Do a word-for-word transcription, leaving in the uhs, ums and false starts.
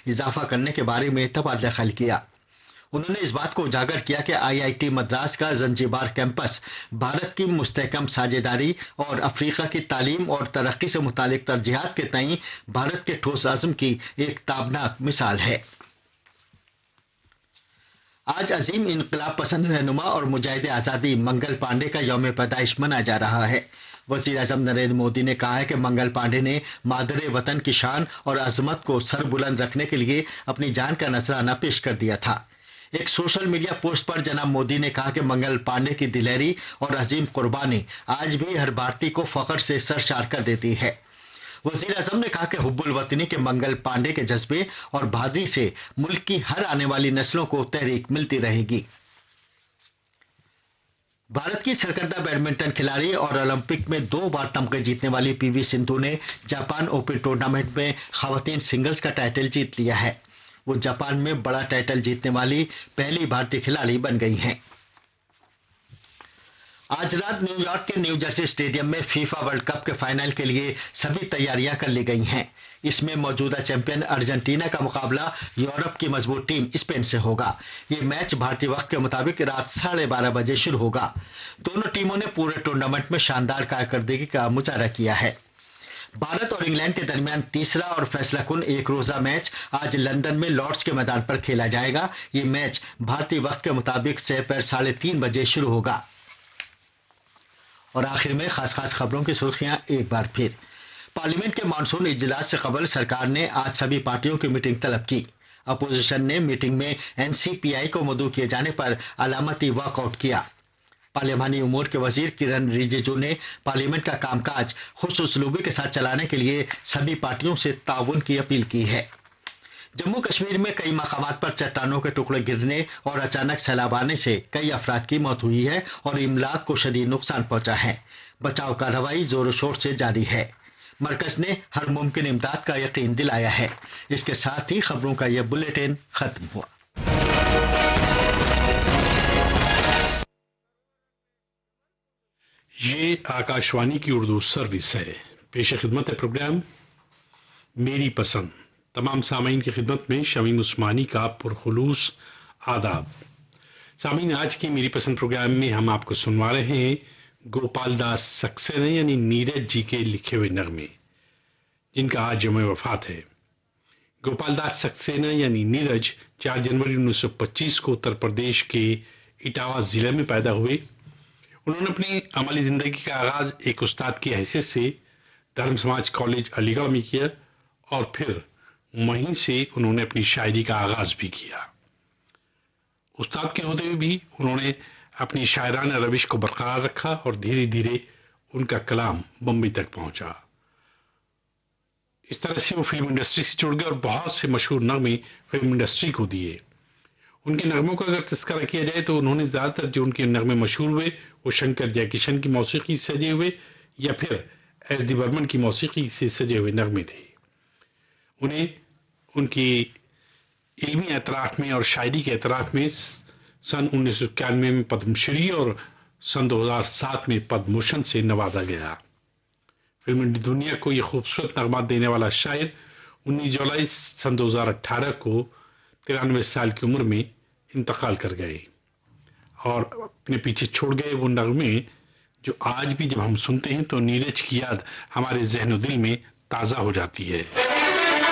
اضافہ کرنے کے بارے میں تبادلہ خیال کیا۔ انہوں نے اس بات کو اجاگر کیا کہ آئی آئی ٹی مدراس کا زنجبار کیمپس بھارت کی مستحکم ساجھیداری اور افریقہ کی تعلیم اور ترقی سے متعلق ترجیحات کے تئیں بھارت کے ٹھوس عزم کی ایک تابناک مثال ہے۔ آج عظیم انقلاب پسند رہنما اور مجاہد آزادی منگل پانڈے کا یوم پیدائش منایا جا رہا ہے۔ وزیر اعظم نریندر مودی نے کہا ہے کہ منگل پانڈے نے مادر وطن کی شان اور عظمت کو سر بلند رکھنے کے لیے اپنی جان کا نذرانہ پیش کر دیا تھا۔ ایک سوشل میڈیا پوسٹ پر جناب مودی نے کہا کہ منگل پانڈے کی دلیری اور عظیم قربانی آج بھی ہر بھارتی کو فخر سے سرشار کر دیتی ہے۔ وزیر اعظم نے کہا کہ حب الوطنی کے منگل پانڈے کے جذبے اور بہادری سے ملک کی ہر آنے والی نسلوں کو تحریک ملتی رہے گی۔ بھارت کی سرکردہ بیڈمنٹن کھلاڑی اور اولمپک میں دو بار تمغے جیتنے والی پی وی سندھو نے جاپان اوپن ٹورنامنٹ میں خواتین سنگلز کا ٹائٹل جیت لیا ہے۔ وہ جاپان میں بڑا ٹائٹل جیتنے والی پہلی بھارتی کھلاڑی بن گئی ہیں۔ آج رات نیو یارک کے نیو جرسی اسٹیڈیم میں فیفا ورلڈ کپ کے فائنل کے لیے سبھی تیاریاں کر لی گئی ہیں۔ اس میں موجودہ چیمپئن ارجنٹینا کا مقابلہ یورپ کی مضبوط ٹیم اسپین سے ہوگا۔ یہ میچ بھارتی وقت کے مطابق رات ساڑھے بارہ بجے شروع ہوگا۔ دونوں ٹیموں نے پورے ٹورنامنٹ میں شاندار کارکردگی کا مظاہرہ کیا ہے۔ بھارت اور انگلینڈ کے درمیان تیسرا اور فیصلہ کن ایک روزہ میچ آج لندن میں لارڈز کے میدان پر کھیلا جائے گا۔ یہ میچ بھارتی وقت کے مطابق سپہر ساڑھے تین بجے شروع ہوگا۔ اور آخر میں خاص خاص خبروں کی سرخیاں ایک بار پھر۔ پارلیمنٹ کے مانسون اجلاس سے قبل سرکار نے آج سبھی پارٹیوں کی میٹنگ طلب کی۔ اپوزیشن نے میٹنگ میں این سی پی آئی کو مدعو کیے جانے پر علامتی واک آؤٹ کیا۔ پارلیمانی امور کے وزیر کرن رجیجو نے پارلیمنٹ کا کام کاج خوش اسلوبی کے ساتھ چلانے کے لیے سبھی پارٹیوں سے تعاون کی اپیل کی ہے۔ جموں کشمیر میں کئی مقامات پر چٹانوں کے ٹکڑے گرنے اور اچانک سیلاب آنے سے کئی افراد کی موت ہوئی ہے اور املاک کو شدید نقصان پہنچا ہے۔ بچاؤ کارروائی زور و شور سے جاری ہے۔ مرکز نے ہر ممکن امداد کا یقین دلایا ہے۔ اس کے ساتھ ہی خبروں کا یہ بلیٹن ختم ہوا۔ یہ آکاشوانی کی اردو سروس ہے۔ پیش خدمت ہے پروگرام میری پسند۔ تمام سامعین کی خدمت میں شمیم عثمانی کا پرخلوص آداب۔ سامعین، آج کی میری پسند پروگرام میں ہم آپ کو سنوا رہے ہیں گوپال داس سکسینہ یعنی نیرج جی کے لکھے ہوئے نغمے، جن کا آج یوم وفات ہے۔ گوپال داس سکسینہ یعنی نیرج چار جنوری انیس سو پچیس کو اتر پردیش کے اٹاوا ضلع میں پیدا ہوئے۔ انہوں نے اپنی عملی زندگی کا آغاز ایک استاد کی حیثیت سے دھرم سماج کالج علی گڑھ میں کیا اور پھر وہیں سے انہوں نے اپنی شاعری کا آغاز بھی کیا۔ استاد کے ہوتے ہوئے بھی انہوں نے اپنی شاعرانہ روش کو برقرار رکھا اور دھیرے دھیرے ان کا کلام بمبئی تک پہنچا۔ اس طرح سے وہ فلم انڈسٹری سے جڑ گئے اور بہت سے مشہور نغمے فلم انڈسٹری کو دیے۔ ان کے نغموں کا اگر تذکرہ کیا جائے تو انہوں نے زیادہ تر جو ان کے نغمے مشہور ہوئے وہ شنکر جے کشن کی موسیقی سے سجے ہوئے یا پھر ایس ڈی برمن کی موسیقی سے سجے ہوئے نغمے تھے۔ انہیں ان کی علمی اطراف میں اور شاعری کے اطراف میں سن انیس سو اکیانوے میں پدم شری اور سن دو ہزار سات میں پدم بھوشن سے نوازا گیا۔ فلم دنیا کو یہ خوبصورت نغمات دینے والا شاعر انیس جولائی سن دو ہزار اٹھارہ کو ترانوے سال کی عمر میں انتقال کر گئے اور اپنے پیچھے چھوڑ گئے وہ نغمے جو آج بھی جب ہم سنتے ہیں تو نیرج کی یاد ہمارے ذہن و دل میں تازہ ہو جاتی ہے۔